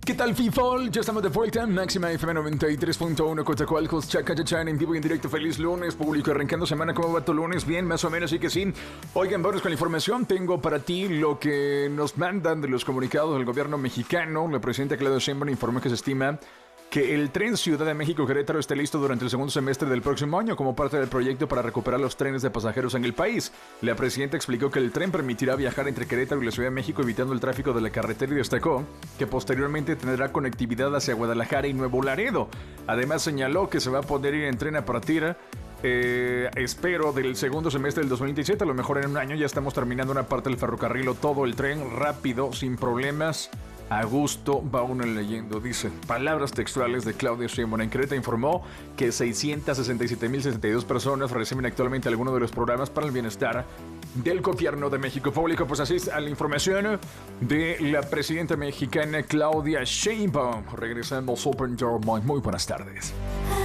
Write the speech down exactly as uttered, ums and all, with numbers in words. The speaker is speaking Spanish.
¿Qué tal, people? Ya estamos de vuelta. Máxima F M noventa y tres punto uno, Cotacualcos, Chacachachan, en vivo y en directo. Feliz lunes, público, arrancando semana. ¿Cómo va tu lunes? Bien, más o menos, sí que sí. Oigan, vamos con la información. Tengo para ti lo que nos mandan de los comunicados del gobierno mexicano. La presidenta Claudia Sheinbaum informó que se estima que el tren Ciudad de México-Querétaro esté listo durante el segundo semestre del próximo año como parte del proyecto para recuperar los trenes de pasajeros en el país. La presidenta explicó que el tren permitirá viajar entre Querétaro y la Ciudad de México evitando el tráfico de la carretera y destacó que posteriormente tendrá conectividad hacia Guadalajara y Nuevo Laredo. Además señaló que se va a poder ir en tren a partir Eh, espero del segundo semestre del dos mil veintisiete, a lo mejor en un año ya estamos terminando una parte del ferrocarril o todo el tren rápido, sin problemas, a gusto, va uno leyendo. Dice, palabras textuales de Claudia Sheinbaum. En Querétaro informó que seiscientas sesenta y siete mil sesenta y dos personas reciben actualmente alguno de los programas para el bienestar del gobierno de México. Público, pues así a la información de la presidenta mexicana Claudia Sheinbaum. Regresamos Open Your Mind. Muy buenas tardes.